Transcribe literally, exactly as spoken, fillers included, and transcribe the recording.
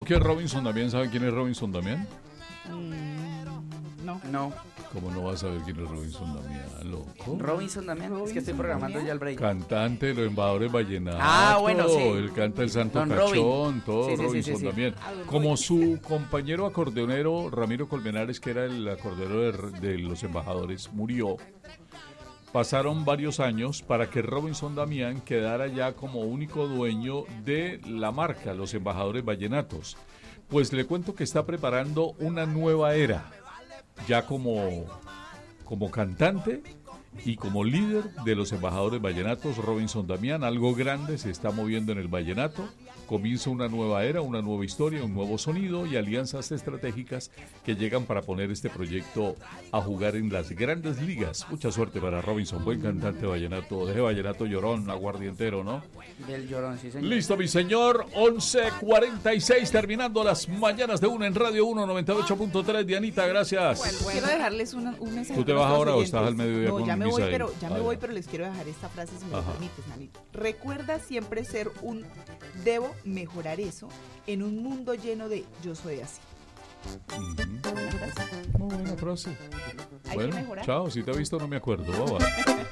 que es Robinson Damián? ¿Sabe quién es Robinson Damián? Mm, no. No. ¿Cómo no vas a saber quién es Robinson Damián, loco? Robinson Damián. Es que estoy programando Damián. ya el break. Cantante de los embajadores vallenatos. Ah, bueno, sí. Él canta el Santo Don Cachón, Robin. todo Sí, sí, sí, Robinson sí, sí. Damián. Ah, don Como Robin. su compañero acordeonero Ramiro Colmenares, que era el acordeonero de, de los embajadores, murió. Pasaron varios años para que Robinson Damián quedara ya como único dueño de la marca, los embajadores vallenatos. Pues le cuento que está preparando una nueva era, ya como, como cantante y como líder de los embajadores vallenatos. Robinson Damián, algo grande se está moviendo en el vallenato. Comienza una nueva era, una nueva historia, un nuevo sonido y alianzas estratégicas que llegan para poner este proyecto a jugar en las grandes ligas. Mucha suerte para Robinson, buen cantante vallenato, deje vallenato llorón, aguardientero, ¿no? Del llorón, sí, señor. Listo, mi señor, once cuarenta y seis, terminando las mañanas de una en Radio uno noventa y ocho punto tres. Dianita, gracias. Bueno, quiero dejarles una, un mensaje. ¿Tú te a vas nuestros ahora o oyentes. estás al mediodía No, con ya me voy, Misael? pero ya me Ah, voy, ya. pero les quiero dejar esta frase, si me lo Ajá. permites, Nanito. Recuerda siempre ser un debo mejorar eso en un mundo lleno de yo soy así. Ujú. Buena frase. Muy buena frase. Hay que Bueno, mejorar. chao, si te he visto no me acuerdo. Bye, bye.